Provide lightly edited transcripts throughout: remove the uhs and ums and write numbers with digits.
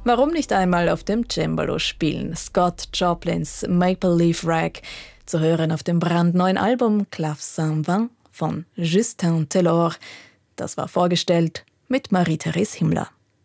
Warum nicht einmal auf dem Cembalo spielen? Scott Joplins Maple Leaf Rag, zu hören auf dem brandneuen Album Clave Saint-Vin von Justin Taylor. Das war vorgestellt mit Marie-Therese Himmler.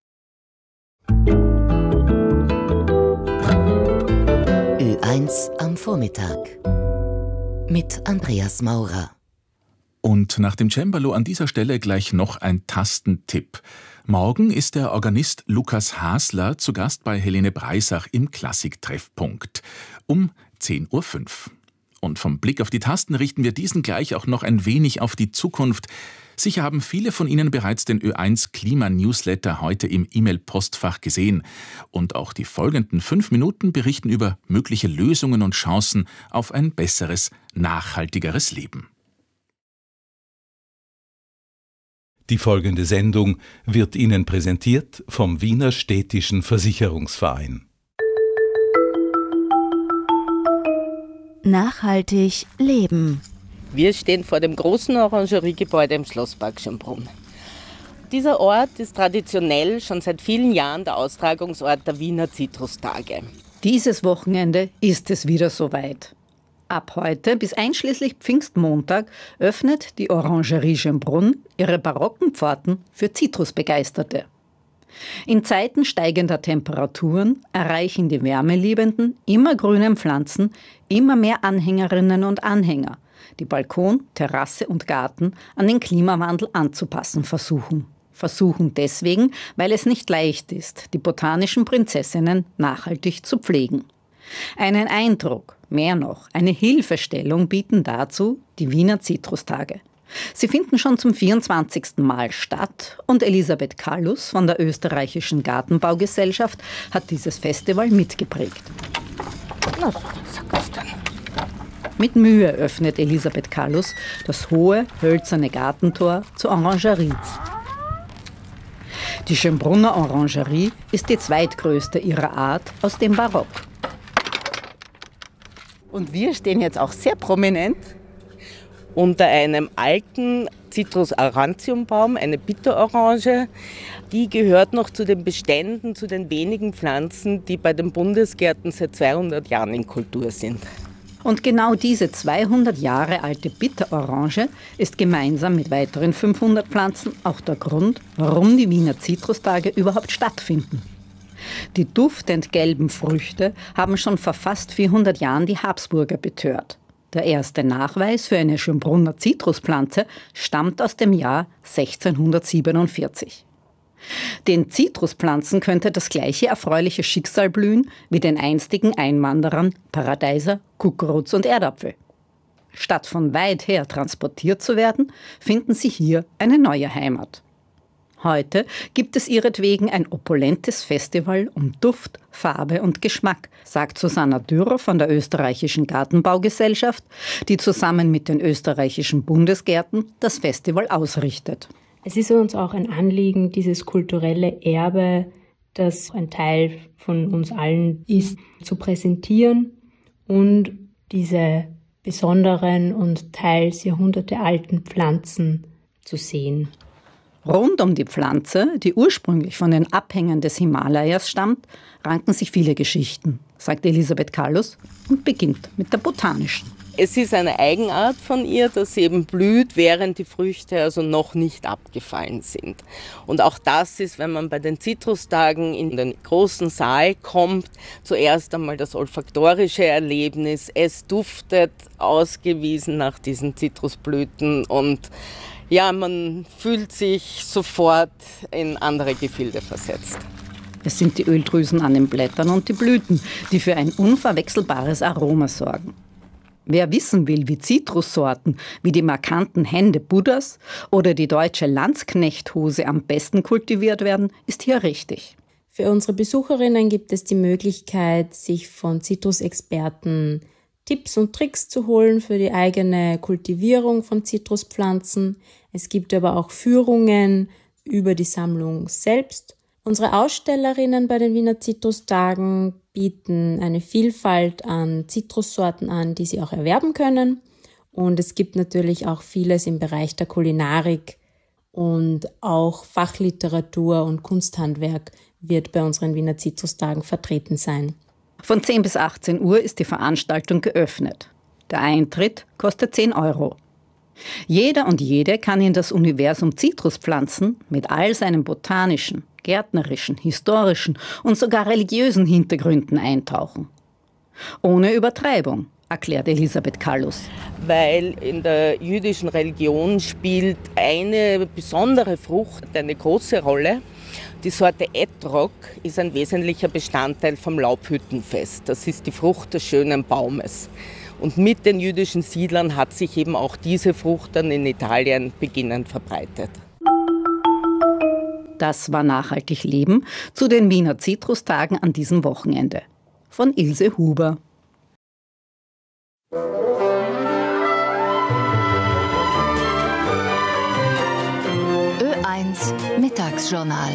Ö1 am Vormittag mit Andreas Maurer. Und nach dem Cembalo an dieser Stelle gleich noch ein Tastentipp. Morgen ist der Organist Lukas Hasler zu Gast bei Helene Breisach im Klassiktreffpunkt um 10.05 Uhr. Und vom Blick auf die Tasten richten wir diesen gleich auch noch ein wenig auf die Zukunft. Sicher haben viele von Ihnen bereits den Ö1 Klima-Newsletter heute im E-Mail-Postfach gesehen. Und auch die folgenden 5 Minuten berichten über mögliche Lösungen und Chancen auf ein besseres, nachhaltigeres Leben. Die folgende Sendung wird Ihnen präsentiert vom Wiener Städtischen Versicherungsverein. Nachhaltig leben. Wir stehen vor dem großen Orangeriegebäude im Schlosspark Schönbrunn. Dieser Ort ist traditionell schon seit vielen Jahren der Austragungsort der Wiener Zitrustage. Dieses Wochenende ist es wieder soweit. Ab heute bis einschließlich Pfingstmontag öffnet die Orangerie Schönbrunn ihre barocken Pforten für Zitrusbegeisterte. In Zeiten steigender Temperaturen erreichen die wärmeliebenden, immergrünen Pflanzen immer mehr Anhängerinnen und Anhänger, die Balkon, Terrasse und Garten an den Klimawandel anzupassen versuchen. Versuchen deswegen, weil es nicht leicht ist, die botanischen Prinzessinnen nachhaltig zu pflegen. Einen Eindruck, mehr noch, eine Hilfestellung bieten dazu die Wiener Zitrustage. Sie finden schon zum 24. Mal statt und Elisabeth Kallus von der Österreichischen Gartenbaugesellschaft hat dieses Festival mitgeprägt. Na, sag's dann. Mit Mühe öffnet Elisabeth Kallus das hohe, hölzerne Gartentor zur Orangerie. Die Schönbrunner Orangerie ist die zweitgrößte ihrer Art aus dem Barock. Und wir stehen jetzt auch sehr prominent unter einem alten Citrus-Aurantium-Baum, eine Bitterorange. Die gehört noch zu den Beständen, zu den wenigen Pflanzen, die bei den Bundesgärten seit 200 Jahren in Kultur sind. Und genau diese 200 Jahre alte Bitterorange ist gemeinsam mit weiteren 500 Pflanzen auch der Grund, warum die Wiener Zitrustage überhaupt stattfinden. Die duftend gelben Früchte haben schon vor fast 400 Jahren die Habsburger betört. Der erste Nachweis für eine Schönbrunner Zitruspflanze stammt aus dem Jahr 1647. Den Zitruspflanzen könnte das gleiche erfreuliche Schicksal blühen wie den einstigen Einwanderern Paradeiser, Kukuruz und Erdapfel. Statt von weit her transportiert zu werden, finden sie hier eine neue Heimat. Heute gibt es ihretwegen ein opulentes Festival um Duft, Farbe und Geschmack, sagt Susanna Dürer von der Österreichischen Gartenbaugesellschaft, die zusammen mit den österreichischen Bundesgärten das Festival ausrichtet. Es ist uns auch ein Anliegen, dieses kulturelle Erbe, das ein Teil von uns allen ist, zu präsentieren und diese besonderen und teils jahrhundertealten Pflanzen zu sehen. Rund um die Pflanze, die ursprünglich von den Abhängen des Himalayas stammt, ranken sich viele Geschichten, sagt Elisabeth Kallus und beginnt mit der botanischen. Es ist eine Eigenart von ihr, dass sie eben blüht, während die Früchte also noch nicht abgefallen sind. Und auch das ist, wenn man bei den Zitrustagen in den großen Saal kommt, zuerst einmal das olfaktorische Erlebnis. Es duftet ausgewiesen nach diesen Zitrusblüten und ja, man fühlt sich sofort in andere Gefilde versetzt. Es sind die Öldrüsen an den Blättern und die Blüten, die für ein unverwechselbares Aroma sorgen. Wer wissen will, wie Zitrussorten wie die markanten Hände Buddhas oder die deutsche Landsknechthose am besten kultiviert werden, ist hier richtig. Für unsere Besucherinnen gibt es die Möglichkeit, sich von Zitrusexperten Tipps und Tricks zu holen für die eigene Kultivierung von Zitruspflanzen. Es gibt aber auch Führungen über die Sammlung selbst. Unsere Ausstellerinnen bei den Wiener Zitrustagen bieten eine Vielfalt an Zitrussorten an, die sie auch erwerben können. Und es gibt natürlich auch vieles im Bereich der Kulinarik. und auch Fachliteratur und Kunsthandwerk wird bei unseren Wiener Zitrustagen vertreten sein. Von 10 bis 18 Uhr ist die Veranstaltung geöffnet. Der Eintritt kostet 10 €. Jeder und jede kann in das Universum Zitruspflanzen mit all seinen botanischen, gärtnerischen, historischen und sogar religiösen Hintergründen eintauchen. Ohne Übertreibung, erklärt Elisabeth Kallus. Weil in der jüdischen Religion spielt eine besondere Frucht eine große Rolle. Die Sorte Etrog ist ein wesentlicher Bestandteil vom Laubhüttenfest. Das ist die Frucht des schönen Baumes. Und mit den jüdischen Siedlern hat sich eben auch diese Frucht dann in Italien beginnend verbreitet. Das war Nachhaltig Leben zu den Wiener Zitrustagen an diesem Wochenende. Von Ilse Huber. Ö1 Mittagsjournal.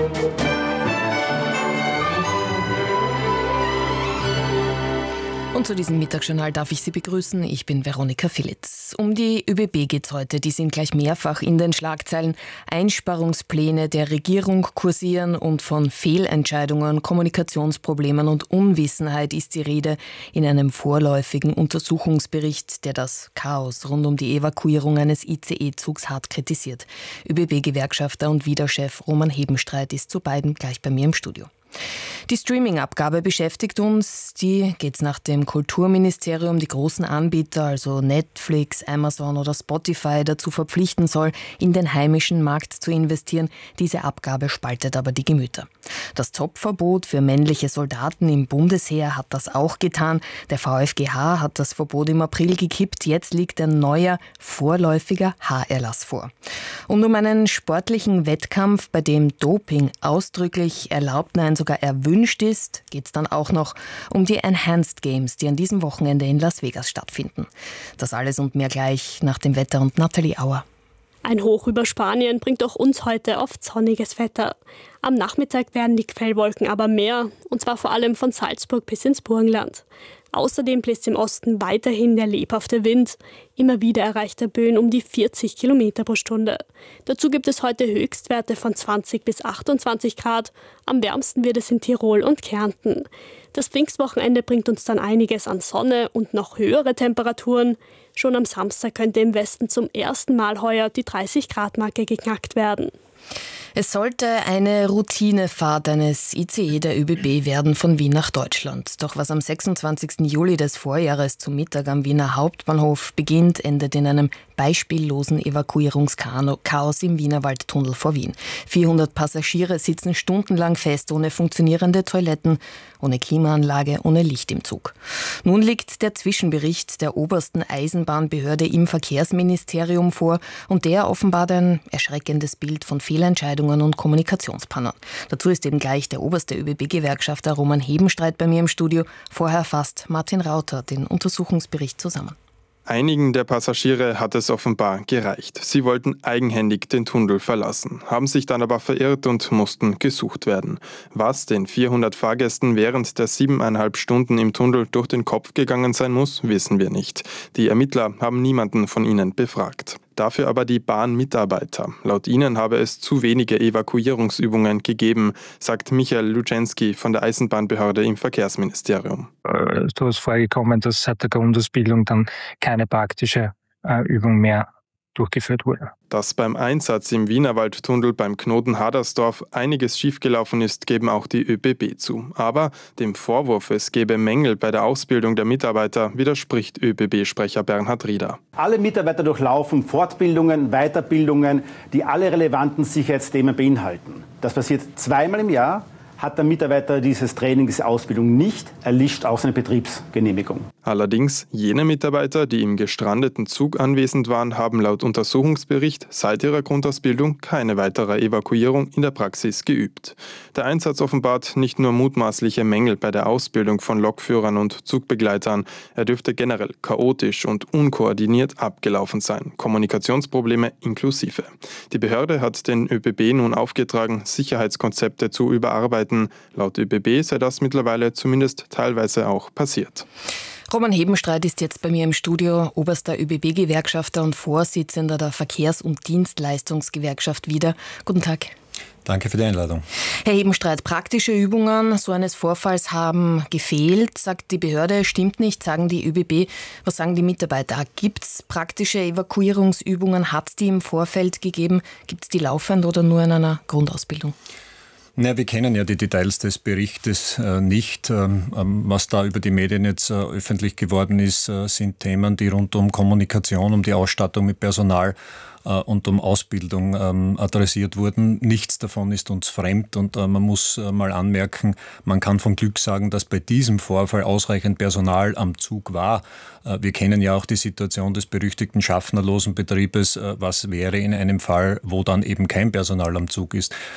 Und zu diesem Mittagsjournal darf ich Sie begrüßen. Ich bin Veronika Filitz. Um die ÖBB geht's heute. Die sind gleich mehrfach in den Schlagzeilen. Einsparungspläne der Regierung kursieren und von Fehlentscheidungen, Kommunikationsproblemen und Unwissenheit ist die Rede in einem vorläufigen Untersuchungsbericht, der das Chaos rund um die Evakuierung eines ICE-Zugs hart kritisiert. ÖBB-Gewerkschafter und Widerchef Roman Hebenstreit ist zu beiden gleich bei mir im Studio. Die Streaming-Abgabe beschäftigt uns. Die geht's nach dem Kulturministerium die großen Anbieter, also Netflix, Amazon oder Spotify, dazu verpflichten soll, in den heimischen Markt zu investieren. Diese Abgabe spaltet aber die Gemüter. Das Zopfverbot für männliche Soldaten im Bundesheer hat das auch getan. Der VfGH hat das Verbot im April gekippt. Jetzt liegt ein neuer, vorläufiger H-Erlass vor. Und um einen sportlichen Wettkampf, bei dem Doping ausdrücklich erlaubt, nein, sogar erwünscht ist, geht es dann auch noch um die Enhanced Games, die an diesem Wochenende in Las Vegas stattfinden. Das alles und mehr gleich nach dem Wetter und Nathalie Auer. Ein Hoch über Spanien bringt auch uns heute oft sonniges Wetter. Am Nachmittag werden die Quellwolken aber mehr, und zwar vor allem von Salzburg bis ins Burgenland. Außerdem bläst im Osten weiterhin der lebhafte Wind. Immer wieder erreicht er Böen um die 40 Kilometer pro Stunde. Dazu gibt es heute Höchstwerte von 20 bis 28 Grad. Am wärmsten wird es in Tirol und Kärnten. Das Pfingstwochenende bringt uns dann einiges an Sonne und noch höhere Temperaturen. Schon am Samstag könnte im Westen zum ersten Mal heuer die 30-Grad-Marke geknackt werden. Es sollte eine Routinefahrt eines ICE der ÖBB werden von Wien nach Deutschland. Doch was am 26. Juli des Vorjahres zum Mittag am Wiener Hauptbahnhof beginnt, endet in einem beispiellosen Evakuierungschaos im Wienerwaldtunnel vor Wien. 400 Passagiere sitzen stundenlang fest, ohne funktionierende Toiletten, ohne Klimaanlage, ohne Licht im Zug. Nun liegt der Zwischenbericht der obersten Eisenbahnbehörde im Verkehrsministerium vor und der offenbart ein erschreckendes Bild von Fehlentscheidungen und Kommunikationspannern. Dazu ist eben gleich der oberste ÖBB-Gewerkschafter Roman Hebenstreit bei mir im Studio. Vorher fasst Martin Rauter den Untersuchungsbericht zusammen. Einigen der Passagiere hat es offenbar gereicht. Sie wollten eigenhändig den Tunnel verlassen, haben sich dann aber verirrt und mussten gesucht werden. Was den 400 Fahrgästen während der 7,5 Stunden im Tunnel durch den Kopf gegangen sein muss, wissen wir nicht. Die Ermittler haben niemanden von ihnen befragt. Dafür aber die Bahnmitarbeiter. Laut ihnen habe es zu wenige Evakuierungsübungen gegeben, sagt Michael Luczensky von der Eisenbahnbehörde im Verkehrsministerium. So ist vorgekommen, dass seit der Grundausbildung dann keine praktische Übung mehr durchgeführt wurde. Dass beim Einsatz im Wienerwaldtunnel beim Knoten Hadersdorf einiges schiefgelaufen ist, geben auch die ÖBB zu. Aber dem Vorwurf, es gebe Mängel bei der Ausbildung der Mitarbeiter, widerspricht ÖBB-Sprecher Bernhard Rieder. Alle Mitarbeiter durchlaufen Fortbildungen, Weiterbildungen, die alle relevanten Sicherheitsthemen beinhalten. Das passiert zweimal im Jahr. Hat der Mitarbeiter dieses Training, diese Ausbildung nicht, erlischt auch seine Betriebsgenehmigung. Allerdings, jene Mitarbeiter, die im gestrandeten Zug anwesend waren, haben laut Untersuchungsbericht seit ihrer Grundausbildung keine weitere Evakuierung in der Praxis geübt. Der Einsatz offenbart nicht nur mutmaßliche Mängel bei der Ausbildung von Lokführern und Zugbegleitern, er dürfte generell chaotisch und unkoordiniert abgelaufen sein, Kommunikationsprobleme inklusive. Die Behörde hat den ÖBB nun aufgetragen, Sicherheitskonzepte zu überarbeiten. Laut ÖBB sei das mittlerweile zumindest teilweise auch passiert. Roman Hebenstreit ist jetzt bei mir im Studio, oberster ÖBB-Gewerkschafter und Vorsitzender der Verkehrs- und Dienstleistungsgewerkschaft wieder. Guten Tag. Danke für die Einladung. Herr Hebenstreit, praktische Übungen so eines Vorfalls haben gefehlt, sagt die Behörde, stimmt nicht, sagen die ÖBB. Was sagen die Mitarbeiter? Gibt es praktische Evakuierungsübungen? Hat es die im Vorfeld gegeben? Gibt es die laufend oder nur in einer Grundausbildung? Wir kennen ja die Details des Berichtes nicht. Was da über die Medien jetzt öffentlich geworden ist, sind Themen, die rund um Kommunikation, um die Ausstattung mit Personal und um Ausbildung adressiert wurden. Nichts davon ist uns fremd und man muss mal anmerken, man kann von Glück sagen, dass bei diesem Vorfall ausreichend Personal am Zug war. Wir kennen ja auch die Situation des berüchtigten Schaffnerlosen Betriebes. Was wäre in einem Fall, wo dann eben kein Personal am Zug ist?